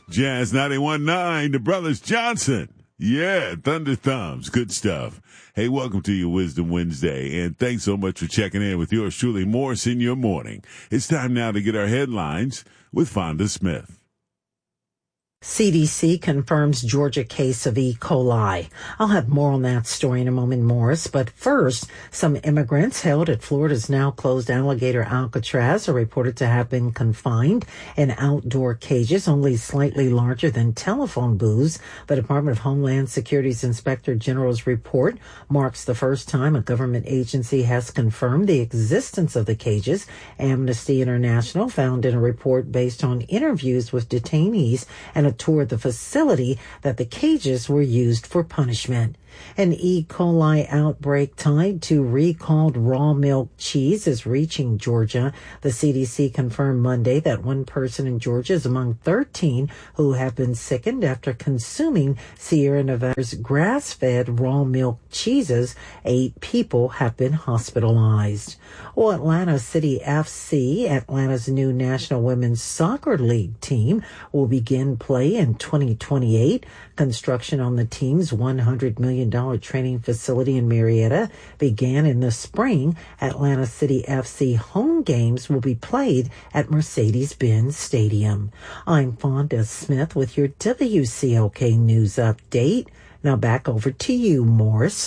Jazz 91.9, the Brothers Johnson. Yeah, Thunder Thumbs. Good stuff. Hey, welcome to your Wisdom Wednesday, and thanks so much for checking in with yours truly, Morris, in your morning. It's time now to get our headlines with Fonda Smith. CDC confirms Georgia case of E. coli. I'll have more on that story in a moment, Morris. But first, some immigrants held at Florida's now closed alligator Alcatraz are reported to have been confined in outdoor cages only slightly larger than telephone booths. The Department of Homeland Security's Inspector General's report marks the first time a government agency has confirmed the existence of the cages. Amnesty International found in a report based on interviews with detainees and a tour of the facility that the cages were used for punishment. An E. coli outbreak tied to recalled raw milk cheese is reaching Georgia. The CDC confirmed Monday that one person in Georgia is among 13 who have been sickened after consuming Sierra Nevada's grass-fed raw milk cheeses. 8 people have been hospitalized. Well, Atlanta City FC, Atlanta's new National Women's Soccer League team, will begin play in 2028. Construction on the team's $100 million training facility in Marietta began in the spring. Atlanta City FC home games will be played at Mercedes-Benz Stadium. I'm Fonda Smith with your WCLK News Update. Now back over to you, Morris.